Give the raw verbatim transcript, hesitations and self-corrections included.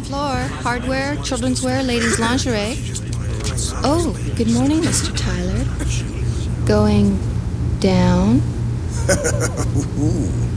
floor. Hardware, children's wear, ladies' lingerie. Oh, good morning, Mister Tyler. Going down?